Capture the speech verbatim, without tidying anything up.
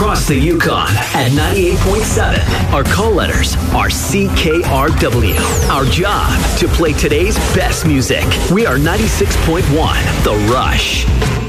across the Yukon at ninety-eight point seven. Our call letters are C K R W. Our job, to play today's best music. We are ninety-six point one, The Rush.